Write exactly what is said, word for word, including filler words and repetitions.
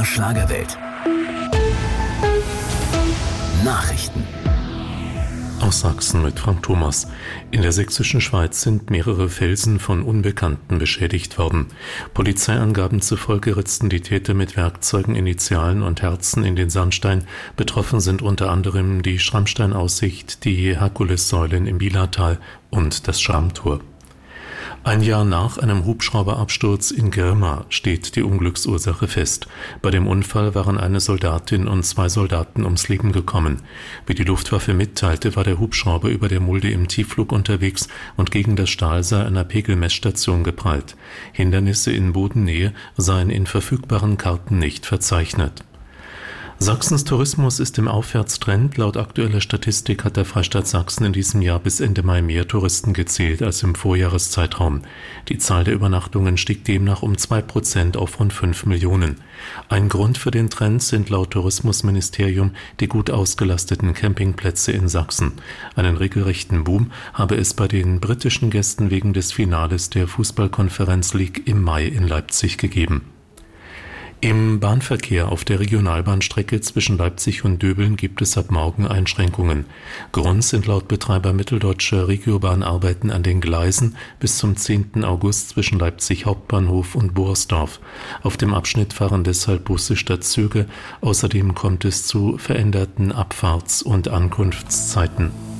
der Schlagerwelt. Nachrichten aus Sachsen mit Frank Thomas. In der sächsischen Schweiz sind mehrere Felsen von Unbekannten beschädigt worden. Polizeiangaben zufolge ritzten die Täter mit Werkzeugen Initialen und Herzen in den Sandstein. Betroffen sind unter anderem die Schrammsteinaussicht, die Herkulessäulen im Bielertal und das Schrammtor. Ein Jahr nach einem Hubschrauberabsturz in Girma steht die Unglücksursache fest. Bei dem Unfall waren eine Soldatin und zwei Soldaten ums Leben gekommen. Wie die Luftwaffe mitteilte, war der Hubschrauber über der Mulde im Tiefflug unterwegs und gegen das Stahlseil einer Pegelmessstation geprallt. Hindernisse in Bodennähe seien in verfügbaren Karten nicht verzeichnet. Sachsens Tourismus ist im Aufwärtstrend. Laut aktueller Statistik hat der Freistaat Sachsen in diesem Jahr bis Ende Mai mehr Touristen gezählt als im Vorjahreszeitraum. Die Zahl der Übernachtungen stieg demnach um zwei Prozent auf rund fünf Millionen. Ein Grund für den Trend sind laut Tourismusministerium die gut ausgelasteten Campingplätze in Sachsen. Einen regelrechten Boom habe es bei den britischen Gästen wegen des Finales der Fußball-Conference League im Mai in Leipzig gegeben. Im Bahnverkehr auf der Regionalbahnstrecke zwischen Leipzig und Döbeln gibt es ab morgen Einschränkungen. Grund sind laut Betreiber Mitteldeutscher Regiobahn Arbeiten an den Gleisen bis zum zehnten August zwischen Leipzig Hauptbahnhof und Borsdorf. Auf dem Abschnitt fahren deshalb Busse statt Züge. Außerdem kommt es zu veränderten Abfahrts- und Ankunftszeiten.